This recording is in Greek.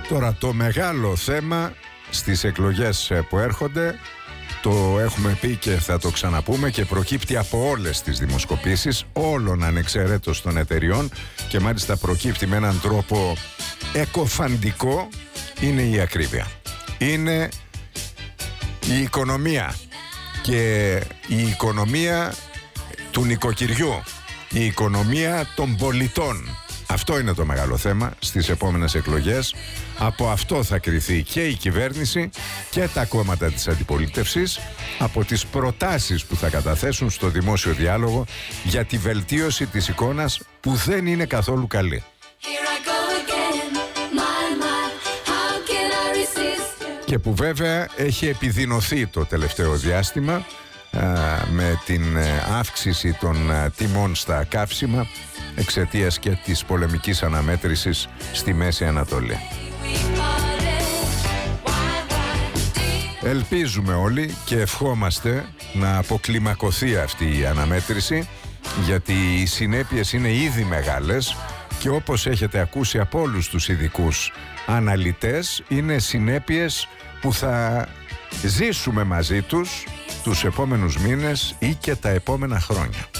Τώρα το μεγάλο θέμα στις εκλογές που έρχονται, το έχουμε πει και θα το ξαναπούμε και προκύπτει από όλες τις δημοσκοπήσεις όλων ανεξαιρέτως των εταιριών και μάλιστα προκύπτει με έναν τρόπο εκοφαντικό, είναι η ακρίβεια. Είναι η οικονομία και η οικονομία του νοικοκυριού, η οικονομία των πολιτών. Αυτό είναι το μεγάλο θέμα στις επόμενες εκλογές. Από αυτό θα κριθεί και η κυβέρνηση και τα κόμματα της αντιπολίτευσης, από τις προτάσεις που θα καταθέσουν στο δημόσιο διάλογο για τη βελτίωση της εικόνας που δεν είναι καθόλου καλή. Και που βέβαια έχει επιδεινωθεί το τελευταίο διάστημα με την αύξηση των τιμών στα καύσιμα εξαιτίας και της πολεμικής αναμέτρησης στη Μέση Ανατολή. Ελπίζουμε όλοι και ευχόμαστε να αποκλιμακωθεί αυτή η αναμέτρηση, γιατί οι συνέπειες είναι ήδη μεγάλες και όπως έχετε ακούσει από όλους τους ειδικούς αναλυτές, είναι συνέπειες που θα ζήσουμε μαζί τους τους επόμενους μήνες ή και τα επόμενα χρόνια.